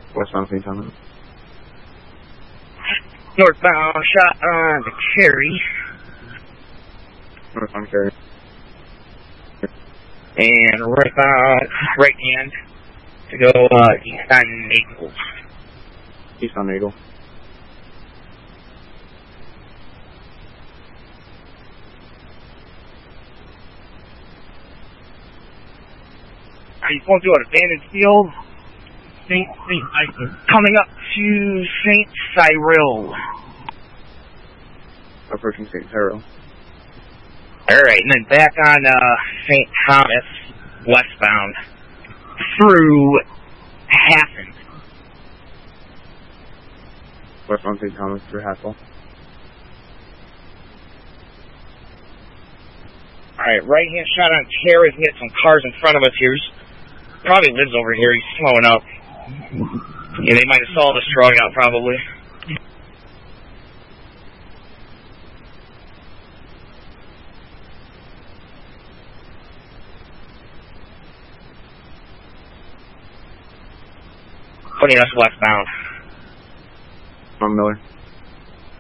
Westbound St. Thomas. Northbound shot on the Cary. Northbound Cary. And right hand to go east on Naples. East on Eagle. Are you going through an abandoned field? Coming up to St. Cyril. Approaching St. Cyril. Alright, and then back on St. Thomas, westbound, through Hassel. Westbound St. Thomas through Hassel. Alright, right hand shot on Terrace. We got some cars in front of us here. Probably lives over here. He's slowing up. Yeah, they might have saw us drawing out, probably. Putting us westbound. From Miller.